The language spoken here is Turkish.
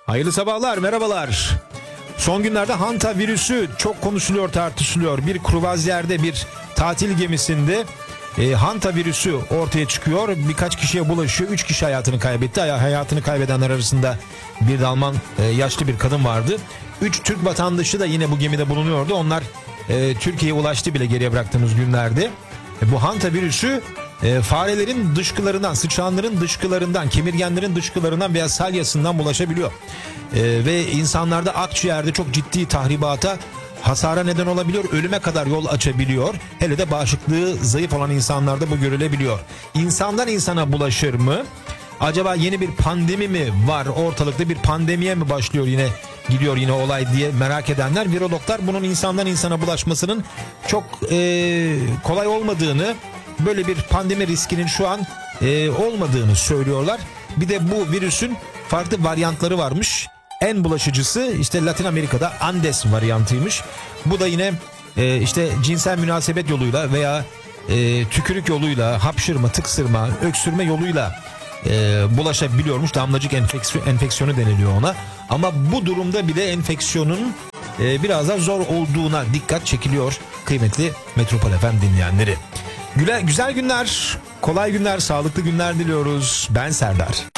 Hayırlı sabahlar, merhabalar. Son günlerde Hanta virüsü çok konuşuluyor, tartışılıyor. Bir kruvazyerde, bir tatil gemisinde Hanta virüsü ortaya çıkıyor. Birkaç kişiye bulaşıyor. 3 kişi hayatını kaybetti. Hayatını kaybedenler arasında bir de Alman yaşlı bir kadın vardı. 3 Türk vatandaşı da yine bu gemide bulunuyordu. Onlar Türkiye'ye ulaştı bile geriye bıraktığımız günlerde. Bu Hanta virüsü farelerin dışkılarından, sıçanların dışkılarından, kemirgenlerin dışkılarından veya salyasından bulaşabiliyor. Ve insanlarda akciğerde çok ciddi tahribata, hasara neden olabiliyor, ölüme kadar yol açabiliyor. Hele de bağışıklığı zayıf olan insanlarda bu görülebiliyor. İnsandan insana bulaşır mı? Acaba yeni bir pandemi mi var ortalıkta, bir pandemiye mi başlıyor gidiyor yine olay diye merak edenler, virologlar bunun insandan insana bulaşmasının çok kolay olmadığını, böyle bir pandemi riskinin şu an olmadığını söylüyorlar. Bir de bu virüsün farklı varyantları varmış. En bulaşıcısı işte Latin Amerika'da Andes varyantıymış. Bu da yine işte cinsel münasebet yoluyla veya tükürük yoluyla, hapşırma, tıksırma, öksürme yoluyla bulaşabiliyormuş. Damlacık enfeksiyonu deniliyor ona. Ama bu durumda bile enfeksiyonun biraz daha zor olduğuna dikkat çekiliyor kıymetli Metropol FM dinleyenleri. Güzel günler, kolay günler, sağlıklı günler diliyoruz. Ben Serdar.